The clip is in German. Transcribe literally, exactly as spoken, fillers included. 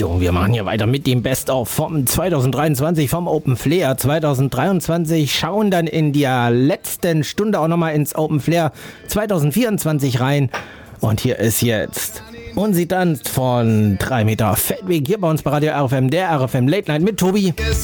Jo, wir machen hier weiter mit dem Best-of vom zwanzig dreiundzwanzig, vom Open Flair zwanzig dreiundzwanzig. Schauen dann in der letzten Stunde auch nochmal ins Open Flair zwanzig vierundzwanzig rein. Und hier ist jetzt Und sie tanzt von drei Meter Feldweg hier bei uns bei Radio R F M, der R F M Late Night mit Tobi.